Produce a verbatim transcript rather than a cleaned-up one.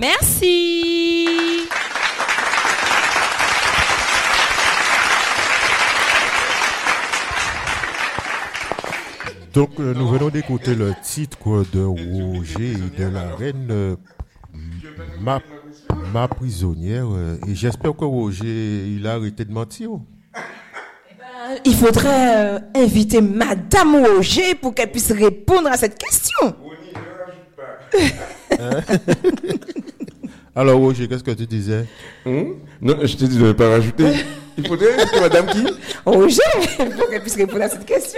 Merci. Donc, euh, nous venons d'écouter le titre de Roger et de la reine, euh, ma, ma prisonnière. euh, et j'espère que Roger, il a arrêté de mentir. Euh, il faudrait euh, inviter Madame Roger pour qu'elle puisse répondre à cette question. Alors, Roger, qu'est-ce que tu disais? Hum? Non, je te dis de ne pas rajouter. Il faudrait que madame qui Roger, pour qu'elle puisse répondre à cette question.